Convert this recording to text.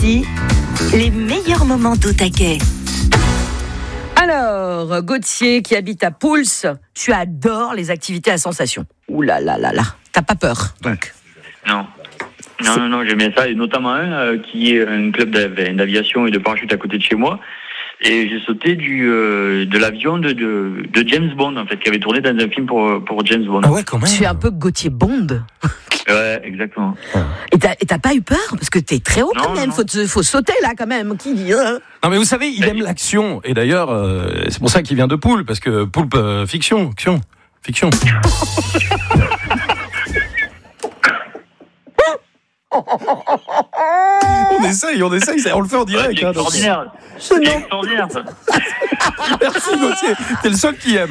Nostalgie, les meilleurs moments d'Au Taquet. Alors, Gauthier qui habite à Pouls, tu adores les activités à sensation. Ouh là là là là, t'as pas peur donc? Non, j'aime bien ça, et notamment un qui est un club d'aviation et de parachute à côté de chez moi. Et j'ai sauté de l'avion de James Bond, en fait, qui avait tourné dans un film pour James Bond. Ah ouais, quand même. Tu es un peu Gauthier Bond. Ouais, exactement. Et t'as pas eu peur? Parce que t'es très haut quand même, non. faut sauter là quand même. Qui dit Non, mais vous savez, il aime l'action. Et d'ailleurs, c'est pour ça qu'il vient de Poulpe, parce que Poulpe, fiction. On essaye, on le fait en direct. C'est extraordinaire. C'est extraordinaire, ça. Merci Gauthier, t'es le seul qui aime.